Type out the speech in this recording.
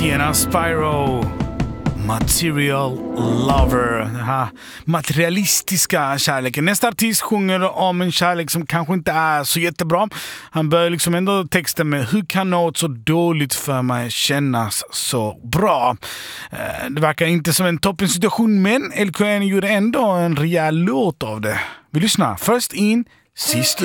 Kiana Spyro, Material Lover, den här materialistiska kärleken. Nästa artist sjunger om en kärlek som kanske inte är så jättebra. Han börjar liksom ändå texten med: hur kan något så dåligt för mig kännas så bra? Det verkar inte som en toppensituation, men LKN gjorde ändå en rejäl låt av det. Vi lyssnar. Först in, sist ut.